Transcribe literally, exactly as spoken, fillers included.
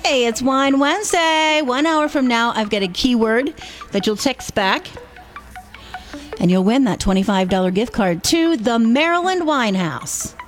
Hey, it's Wine Wednesday. One hour from now, I've got a keyword that you'll text back, and you'll win that twenty-five dollars gift card to the Maryland Wine House.